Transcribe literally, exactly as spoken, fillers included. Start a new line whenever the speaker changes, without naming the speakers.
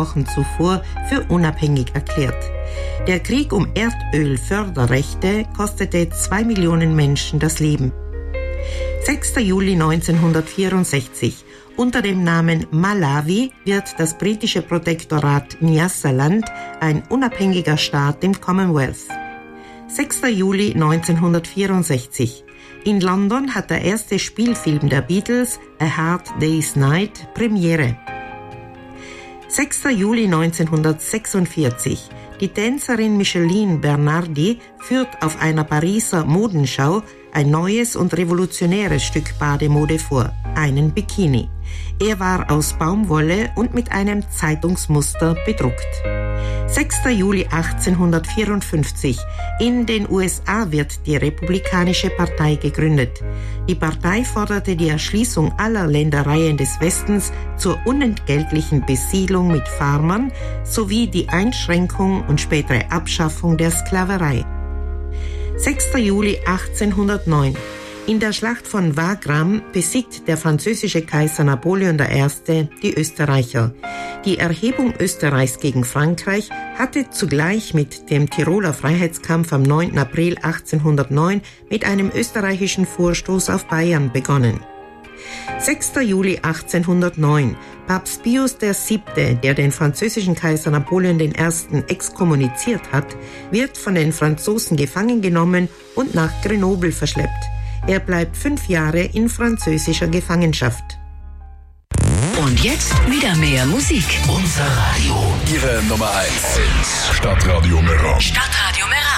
Wochen zuvor für unabhängig erklärt. Der Krieg um Erdölförderrechte kostete zwei Millionen Menschen das Leben. sechster Juli neunzehnhundertvierundsechzig. Unter dem Namen Malawi wird das britische Protektorat Nyasaland ein unabhängiger Staat im Commonwealth. sechster Juli neunzehnhundertvierundsechzig. In London hat der erste Spielfilm der Beatles, A Hard Day's Night, Premiere. sechster Juli neunzehnhundertsechsundvierzig. Die Tänzerin Micheline Bernardi führt auf einer Pariser Modenschau ein neues und revolutionäres Stück Bademode vor, einen Bikini. Er war aus Baumwolle und mit einem Zeitungsmuster bedruckt. sechster Juli achtzehnhundertvierundfünfzig. In den U S A wird die Republikanische Partei gegründet. Die Partei forderte die Erschließung aller Ländereien des Westens zur unentgeltlichen Besiedlung mit Farmern sowie die Einschränkung und spätere Abschaffung der Sklaverei. sechster Juli achtzehnhundertneun. In der Schlacht von Wagram besiegt der französische Kaiser Napoleon der Erste die Österreicher. Die Erhebung Österreichs gegen Frankreich hatte zugleich mit dem Tiroler Freiheitskampf am neunten April achtzehnhundertneun mit einem österreichischen Vorstoß auf Bayern begonnen. sechster Juli achtzehnhundertneun. Papst Pius der Siebte, der den französischen Kaiser Napoleon der Erste exkommuniziert hat, wird von den Franzosen gefangen genommen und nach Grenoble verschleppt. Er bleibt fünf Jahre in französischer Gefangenschaft.
Und jetzt wieder mehr Musik.
Unser Radio. Ihre Nummer eins. Stadtradio Meran.
Stadtradio Meran.